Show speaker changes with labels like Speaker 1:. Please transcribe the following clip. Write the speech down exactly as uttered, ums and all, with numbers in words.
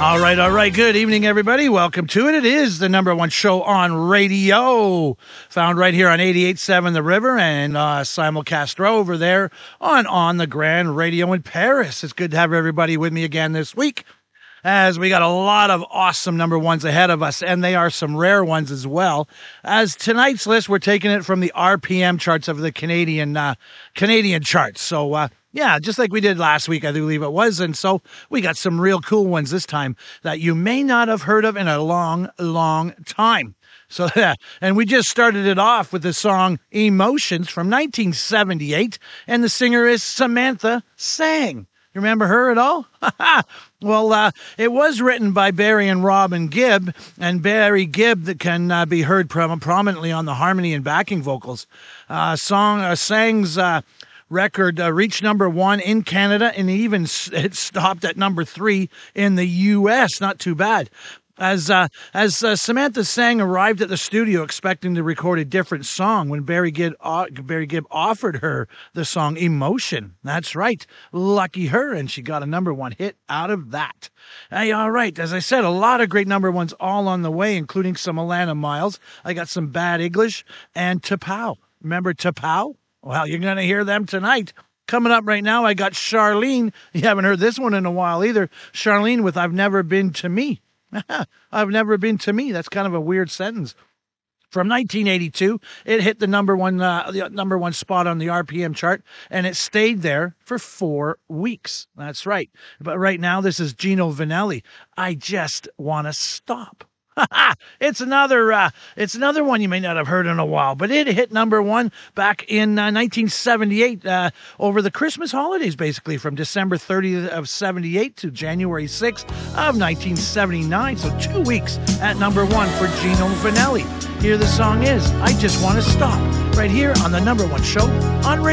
Speaker 1: All right, all right. Good evening, everybody. Welcome to it. It is the number one show on radio, found right here on eighty-eight point seven The River and uh, simulcast over there on On the Grand Radio in Paris. It's good to have everybody with me again this week, as we got a lot of awesome number ones ahead of us, and they are some rare ones as well. As tonight's list, we're taking it from the R P M charts of the Canadian uh, Canadian charts. So, uh, yeah, just like we did last week, I do believe it was. And so we got some real cool ones this time that you may not have heard of in a long, long time. So, yeah, and we just started it off with the song Emotions from nineteen seventy-eight, and the singer is Samantha Sang. You remember her at all? Well, uh, it was written by Barry and Robin Gibb, and Barry Gibb that can uh, be heard prom- prominently on the harmony and backing vocals. Uh, song uh, Sang's uh, record uh, reached number one in Canada, and even s- it stopped at number three in the U S. Not too bad. As uh, as uh, Samantha Sang arrived at the studio expecting to record a different song when Barry Gibb, uh, Barry Gibb offered her the song Emotion. That's right. Lucky her, and she got a number one hit out of that. Hey, all right. As I said, a lot of great number ones all on the way, including some Alana Miles. I got some Bad English and T'Pau. Remember T'Pau? Well, you're going to hear them tonight. Coming up right now, I got Charlene. You haven't heard this one in a while either. Charlene with I've Never Been to Me. I've never been to me. That's kind of a weird sentence. From nineteen eighty-two, it hit the number one uh, the number one spot on the R P M chart, and it stayed there for four weeks. That's right. But right now, this is Gino Vanelli. I Just Want to Stop. it's another uh, it's another one you may not have heard in a while, but it hit number one back in uh, nineteen seventy-eight uh, over the Christmas holidays, basically from December thirtieth of seventy-eight to January sixth of nineteen seventy-nine. So two weeks at number one for Gino Vanelli. Here the song is I Just Want to Stop, right here on the number one show on radio.